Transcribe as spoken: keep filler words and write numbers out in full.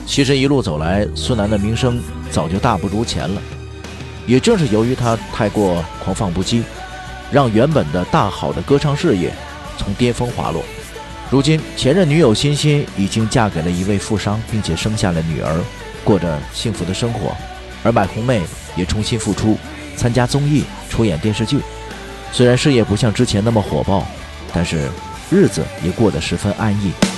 其实一路走来，孙楠的名声早就大不如前了。也正是由于他太过狂放不羁，让原本的大好的歌唱事业从巅峰滑落。如今前任女友欣欣已经嫁给了一位富商，并且生下了女儿，过着幸福的生活。而买红妹也重新复出，参加综艺，出演电视剧。虽然事业不像之前那么火爆，但是日子也过得十分安逸。